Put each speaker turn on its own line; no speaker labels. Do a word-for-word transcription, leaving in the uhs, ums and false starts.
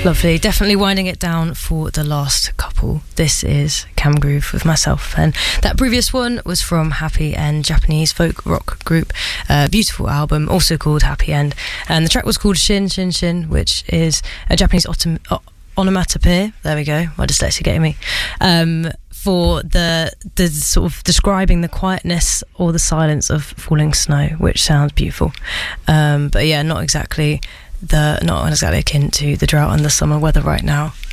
Lovely. Definitely winding it down for the last couple. This is Cam Groove with myself. And that previous one was from Happy End, Japanese folk rock group. Uh, beautiful album, also called Happy End. And the track was called Shin Shin Shin, which is a Japanese autom- o- onomatopoeia. There we go. My dyslexia getting me. Um, for the the sort of describing the quietness or the silence of falling snow, which sounds beautiful. Um, but yeah, not exactly the not exactly akin to the drought and the summer weather right now.